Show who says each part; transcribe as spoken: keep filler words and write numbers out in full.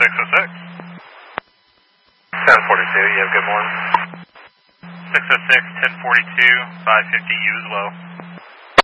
Speaker 1: six oh six.
Speaker 2: ten forty-two, you have good morning.
Speaker 1: six oh six, ten forty-two, five fifty, you as well.